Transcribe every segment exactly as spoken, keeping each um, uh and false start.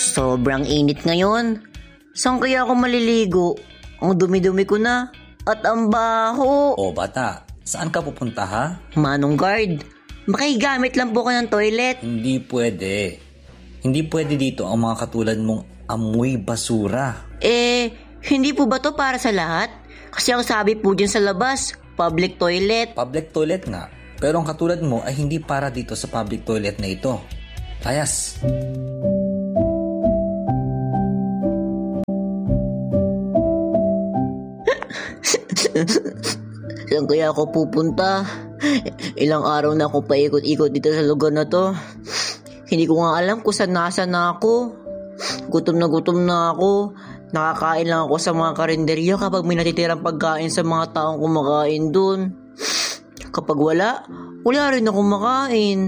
Sobrang init ngayon. Saan kaya ako maliligo? Ang dumi-dumi ko na. At ang baho. O bata, saan ka pupunta ha? Manong guard, makigamit lang po ko ng toilet. Hindi pwede. Hindi pwede dito ang mga katulad mong amoy basura. Eh, hindi po ba to para sa lahat? Kasi ang sabi po dyan sa labas, public toilet. Public toilet nga. Pero ang katulad mo ay hindi para dito sa public toilet na ito. Layas. Saan kaya ako pupunta? Ilang araw na ako paikot-ikot dito sa lugar na to. Hindi ko nga alam kung saan nasa na ako. Gutom na gutom na ako. Nakakain lang ako sa mga karinderya kapag may natitirang pagkain sa mga taong kumakain dun. Kapag wala, wala rin akong makain.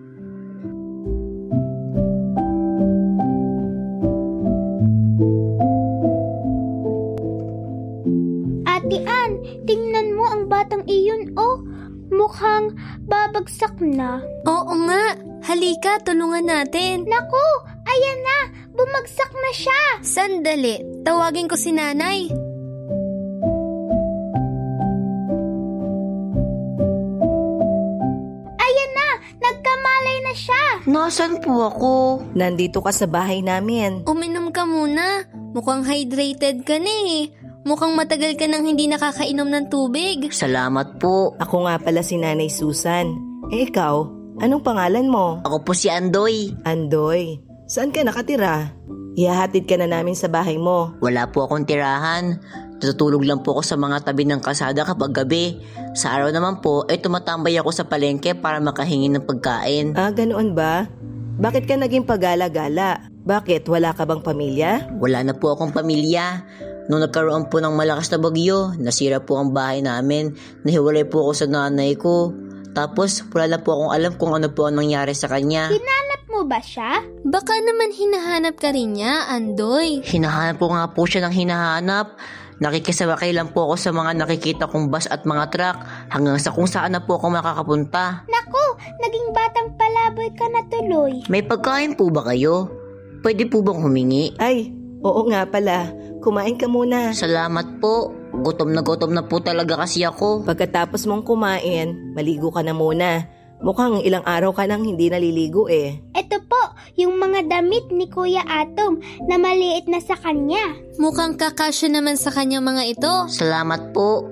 Ate Ann, tingnan mo ang batang iyon, oh. Mukhang babagsak na. Oo nga. Halika, tulungan natin. Naku, ayan na. Bumagsak na siya. Sandali, tawagin ko si nanay. Ayan na, nagkamalay na siya. Nasaan po ako? Nandito ka sa bahay namin. Uminom ka muna. Mukhang hydrated ka na eh. Mukhang matagal ka nang hindi nakakainom ng tubig. Salamat po. Ako nga pala si Nanay Susan. Eh ikaw, anong pangalan mo? Ako po si Andoy. Andoy. Saan ka nakatira? Ihahatid ka na namin sa bahay mo. Wala po akong tirahan. Tutulog lang po ako sa mga tabi ng kalsada kapag gabi. Sa araw naman po, ay tumatambay ako sa palengke para makahingi ng pagkain. Ah, ganoon ba? Bakit ka naging pagala-gala? Bakit, wala ka bang pamilya? Wala na po akong pamilya. Nung nagkaroon po ng malakas na bagyo, nasira po ang bahay namin. Nahiwalay po ako sa nanay ko. Tapos, wala na po akong alam kung ano po ang nangyari sa kanya. Hinanap mo ba siya? Baka naman hinahanap ka rin niya, Andoy. Hinahanap ko nga po siya ng hinahanap. Nakikisawakay lang po ako sa mga nakikita kong bus at mga truck hanggang sa kung saan na po ako makakapunta. Naku, naging batang palaboy ka na tuloy. May pagkain po ba kayo? Pwede po bang humingi? Ay, oo nga pala. Kumain ka muna. Salamat po. Gutom na gutom na po talaga kasi ako. Pagkatapos mong kumain, maligo ka na muna. Mukhang ilang araw ka nang hindi naliligo eh. Ito po, yung mga damit ni Kuya Atom na maliit na sa kanya. Mukhang kakasya naman sa kanya mga ito. Salamat po.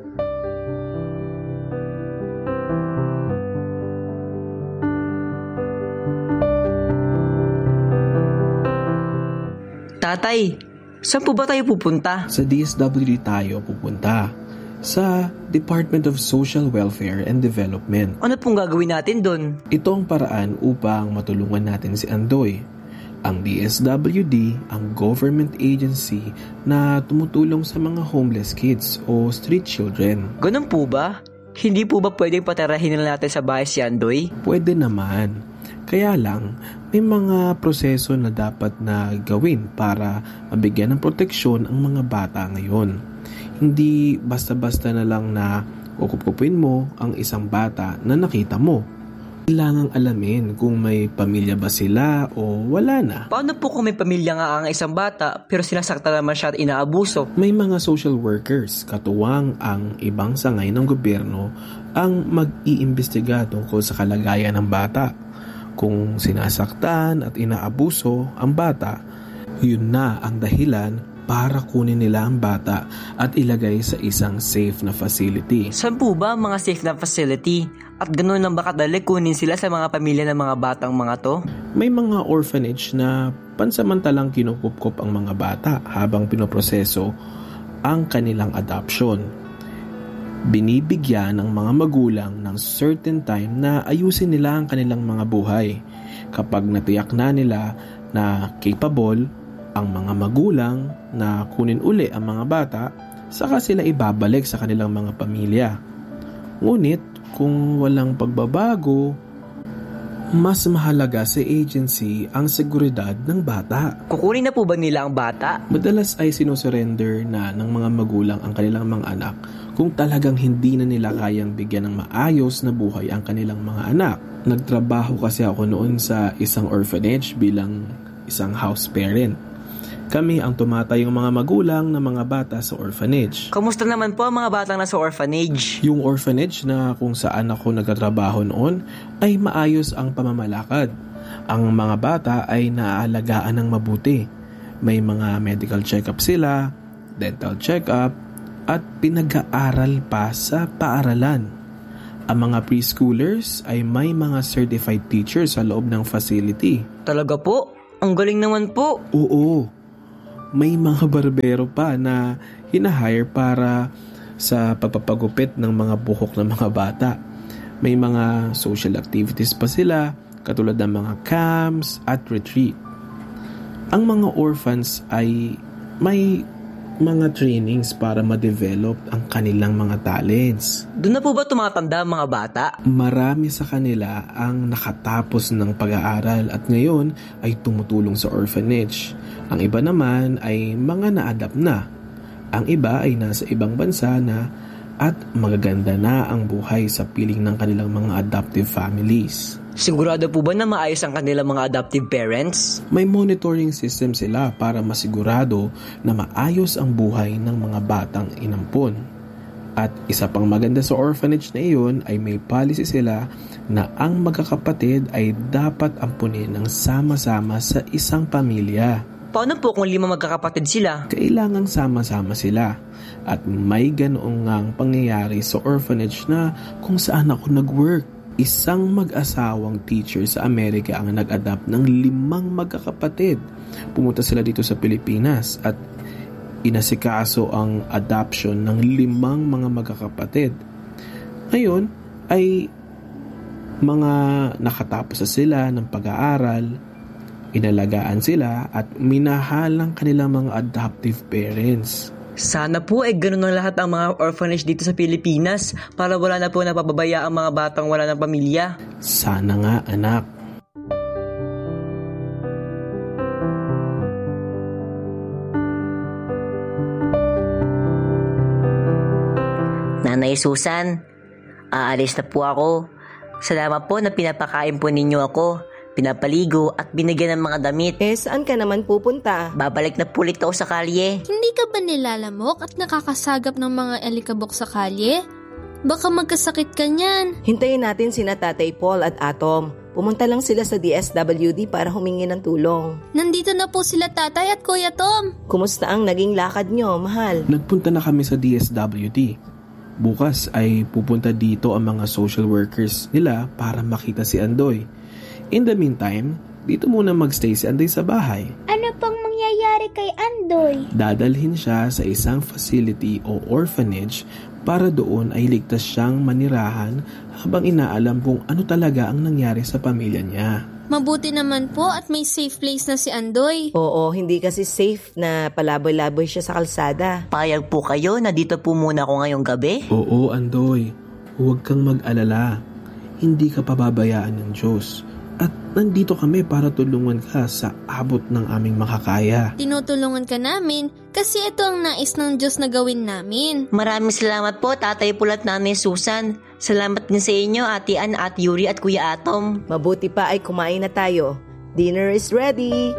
Tatay, saan po ba tayo pupunta? Sa D S W D tayo pupunta. Sa Department of Social Welfare and Development. Ano pong gagawin natin doon? Ito ang paraan upang matulungan natin si Andoy. Ang D S W D, ang government agency na tumutulong sa mga homeless kids o street children. Ganun po ba? Hindi po ba pwedeng patarahin nila natin sa bahay si Andoy? Pwede naman. Kaya lang, may mga proseso na dapat na gawin para mabigyan ng proteksyon ang mga bata ngayon. Hindi basta-basta na lang na kukupkupin mo ang isang bata na nakita mo. Kailangang alamin kung may pamilya ba sila o wala na. Paano po kung may pamilya nga ang isang bata pero sinasaktan naman siya at inaabuso? May mga social workers, katuwang ang ibang sangay ng gobyerno ang mag-iimbestiga tungkol sa kalagayan ng bata. Kung sinasaktan at inaabuso ang bata, yun na ang dahilan para kunin nila ang bata at ilagay sa isang safe na facility. Saan po ba ang mga safe na facility? At ganoon lang ba kadali kunin sila sa mga pamilya ng mga batang mga to? May mga orphanage na pansamantalang kinukupkop ang mga bata habang pinoproseso ang kanilang adoption. Binibigyan ng mga magulang ng certain time na ayusin nila ang kanilang mga buhay. Kapag natiyak na nila na capable ang mga magulang na kunin uli ang mga bata, saka sila ibabalik sa kanilang mga pamilya. Ngunit kung walang pagbabago, mas mahalaga sa agency ang seguridad ng bata. Kukunin na po ba nila ang bata? Madalas ay sinusurrender na ng mga magulang ang kanilang mga anak kung talagang hindi na nila kayang bigyan ng maayos na buhay ang kanilang mga anak. Nagtrabaho kasi ako noon sa isang orphanage bilang isang house parent. Kami ang tumatayong mga magulang ng mga bata sa orphanage. Kamusta naman po ang mga batang nasa orphanage? Yung orphanage na kung saan ako nagtatrabaho noon ay maayos ang pamamalakad. Ang mga bata ay naaalagaan ng mabuti. May mga medical check-up sila, dental check-up, at pinag-aaral pa sa paaralan. Ang mga preschoolers ay may mga certified teachers sa loob ng facility. Talaga po? Ang galing naman po. Oo. May mga barbero pa na hinahire para sa pagpapagupit ng mga buhok ng mga bata. May mga social activities pa sila, katulad ng mga camps at retreat. Ang mga orphans ay may mga trainings para ma-develop ang kanilang mga talents. Doon na po ba tumatanda ang mga bata? Marami sa kanila ang nakatapos ng pag-aaral at ngayon ay tumutulong sa orphanage. Ang iba naman ay mga na-adapt na. Ang iba ay nasa ibang bansa na at magaganda na ang buhay sa piling ng kanilang mga adoptive families. Sigurado po ba na maayos ang kanilang mga adoptive parents? May monitoring system sila para masigurado na maayos ang buhay ng mga batang inampon. At isa pang maganda sa orphanage na iyon ay may policy sila na ang magkakapatid ay dapat ampunin ng sama-sama sa isang pamilya. Paano po kung lima magkakapatid sila? Kailangang sama-sama sila. At may ganoong ngang pangyayari sa orphanage na kung saan ako nag-work. Isang mag-asawang teacher sa Amerika ang nag-adapt ng limang magkakapatid. Pumunta sila dito sa Pilipinas at inasikaso ang adoption ng limang mga magkakapatid. Ngayon ay mga nakatapos na sila ng pag-aaral, inalagaan sila at minahal ng kanilang mga adoptive parents. Sana po ay ganun ang lahat ang mga orphanage dito sa Pilipinas para wala na po napababaya ang mga batang wala ng pamilya. Sana nga, anak. Nanay Susan, aalis na po ako. Salamat po na pinapakain po ninyo ako, pinapaligo at binigyan ng mga damit. Eh, saan ka naman pupunta? Babalik na po ulit ako sa kalye. Hindi ka ba nilalamok at nakakasagap ng mga alikabok sa kalye? Baka magkasakit ka niyan. Hintayin natin sina Tatay Paul at Atom. Pumunta lang sila sa D S W D para humingi ng tulong. Nandito na po sila Tatay at Kuya Tom. Kumusta ang naging lakad nyo, mahal? Nagpunta na kami sa D S W D. Bukas ay pupunta dito ang mga social workers nila para makita si Andoy. In the meantime, dito muna magstay si Andoy sa bahay. Ano pang mangyayari kay Andoy? Dadalhin siya sa isang facility o orphanage para doon ay ligtas siyang manirahan habang inaalam kung ano talaga ang nangyari sa pamilya niya. Mabuti naman po at may safe place na si Andoy. Oo, hindi kasi safe na palaboy-laboy siya sa kalsada. Payag po kayo na dito po muna ako ngayong gabi? Oo, Andoy. Huwag kang mag-alala. Hindi ka pababayaan ng Diyos. At nandito kami para tulungan ka sa abot ng aming makakaya. Tinutulungan ka namin kasi ito ang nais ng Diyos na gawin namin. Maraming salamat po, Tatay Paul at Nanay Susan. Salamat din sa inyo, Ate Ann, Ate Yuri at Kuya Atom. Mabuti pa ay kumain na tayo. Dinner is ready.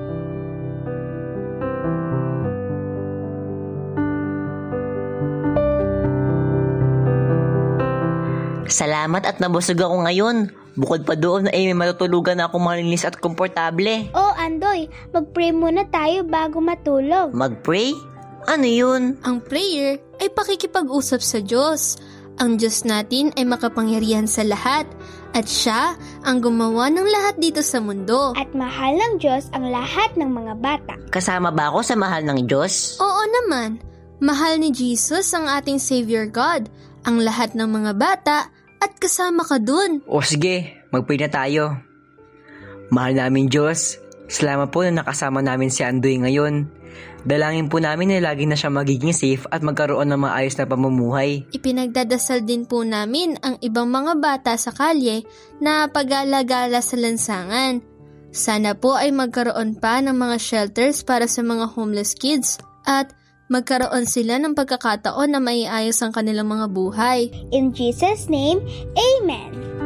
Salamat at nabusog ako ngayon. Bukod pa doon ay may matutulugan na akong malinis at komportable. Oh, Andoy, mag-pray muna tayo bago matulog. Mag-pray? Ano yun? Ang prayer ay pakikipag-usap sa Diyos. Ang Diyos natin ay makapangyarihan sa lahat at Siya ang gumawa ng lahat dito sa mundo. At mahal ng Diyos ang lahat ng mga bata. Kasama ba ako sa mahal ng Diyos? Oo naman. Mahal ni Jesus ang ating Savior God, ang lahat ng mga bata at kasama ka dun. O sige, mag-pray na tayo. Mahal namin Diyos, salamat po na nakasama namin si Andoy ngayon. Dalangin po namin na lagi na siya magiging safe at magkaroon ng maayos na pamumuhay. Ipinagdadasal din po namin ang ibang mga bata sa kalye na pag-alagala sa lansangan. Sana po ay magkaroon pa ng mga shelters para sa mga homeless kids at magkaroon sila ng pagkakataon na maiayos ang kanilang mga buhay. In Jesus' name, Amen.